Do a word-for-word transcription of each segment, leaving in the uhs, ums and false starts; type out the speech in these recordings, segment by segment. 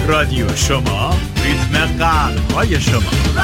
رادیو شما، ریتم قلب‌های شما.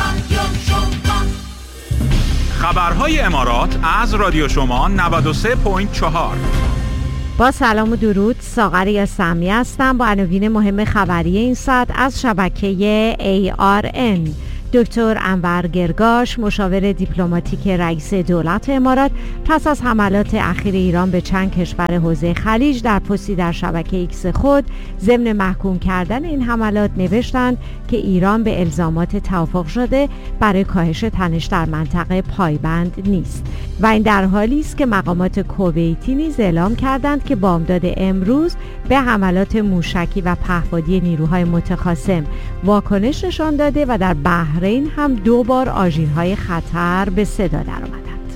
خبرهای امارات از رادیو شما نود و سه ممیز چهار. با سلام و درود، ساغر یاسمی هستم با عناوین مهم خبری این ساعت از شبکه ای آر ان. دکتر انور گرگاش، مشاور دیپلماتیک رئیس دولت امارات، پس از حملات اخیر ایران به چند کشور حوزه خلیج در پستی در شبکه ایکس خود ضمن محکوم کردن این حملات نوشتند که ایران به الزامات توافق شده برای کاهش تنش در منطقه پایبند نیست و این در حالی است که مقامات کویتی نیز اعلام کردند که بامداد امروز به حملات موشکی و پهپادی نیروهای متخاصم واکنش نشان داده و در بحرین این هم دو بار آژیرهای خطر به صدا درآمدند.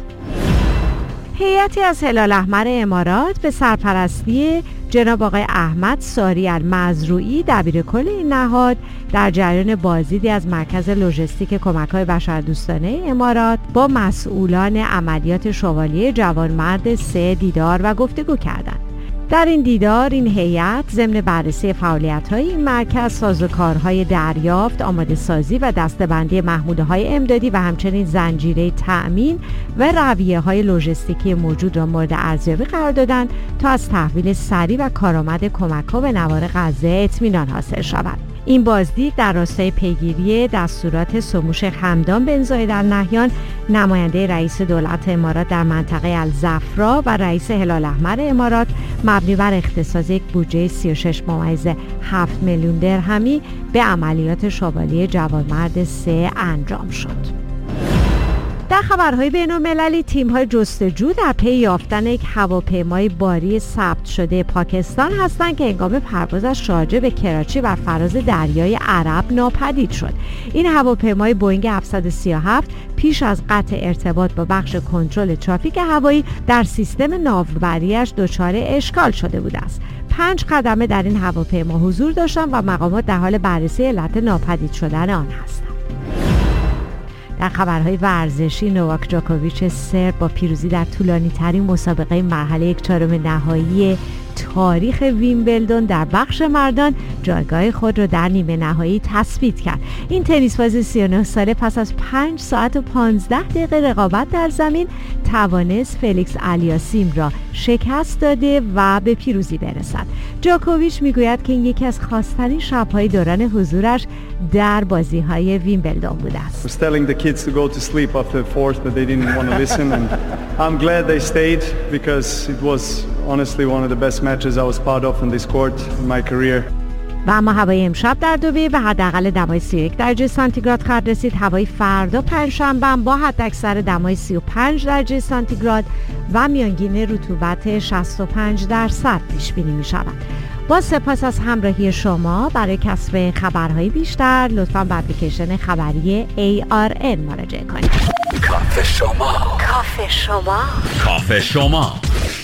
هیئتی از هلال احمر امارات به سرپرستی جناب آقای احمد ساری المزروعی دبیرکل این نهاد در جریان بازدیدی از مرکز لوجستیک کمک‌های بشردوستانه امارات با مسئولان عملیات شوالیه جوانمرد سه دیدار و گفتگو کردند. در این دیدار این هیئت ضمن بررسی فعالیت‌های این مرکز، سازوکارهای دریافت، آماده سازی و دسته‌بندی محموله‌های امدادی و همچنین زنجیره تأمین و رویه‌های لوجستیکی موجود را مورد ارزیابی قرار دادند تا از تحویل سریع و کارآمد کمک‌ها به نوار غزه اطمینان حاصل شود. این بازدید در راستای پیگیری دستورات سمو شیخ حمدان بن زاید ال نهیان، نماینده رئیس دولت امارات در منطقه الزفرا و رئیس هلال احمر امارات، مبنی بر اختصاص یک بودجه سی و شش ممیز هفت میلیون درهمی به عملیات شوالیه جوانمرد سه انجام شد. در خبرهای بین‌المللی، تیم‌های جستجو در پی یافتن یک هواپیمای باری ثبت شده پاکستان هستند که هنگام پرواز از شارجه به کراچی بر فراز دریای عرب ناپدید شد. این هواپیمای بوئینگ هفتصد و سی و هفت پیش از قطع ارتباط با بخش کنترل ترافیک هوایی در سیستم ناوبریش دچار اشکال شده بوده است. پنج خدمه در این هواپیما حضور داشتند و مقامات در حال بررسی علت ناپدید شدن آن هستند. در خبرهای ورزشی، نوواک جوکوویچ سرب با پیروزی در طولانی ترین مسابقه مرحله یک چهارم نهایی تاریخ ویمبلدون در بخش مردان جایگاه خود را در نیمه نهایی تثبیت کرد. این تنیس باز سی و نه ساله پس از پنج ساعت و پانزده دقیقه رقابت در زمین توانست فلیکس الیاسیم را شکست داده و به پیروزی برسد. جوکوویچ میگوید که این یکی از خاص‌ترین شب‌های دوران حضورش در بازی‌های ویمبلدون بوده است. was telling the kids to go to sleep after the fourth, but they didn't want to listen, and I'm glad they stayed because it was honestly one of the best matches I was part of in this court in my career. و اما هوای امشب در دبی به حداقل دمای سی و یک درجه سانتیگراد خواهد رسید. هوای فردا پنجشنبه با حداکثر دمای سی و پنج درجه سانتیگراد و میانگین رطوبت شصت و پنج درصد پیش بینی می شود. با سپاس از همراهی شما. برای کسب خبرهای بیشتر لطفاً به اپلیکیشن خبری ای آر ان مراجعه کنید. کافه شما، کافه شما، کافه شما.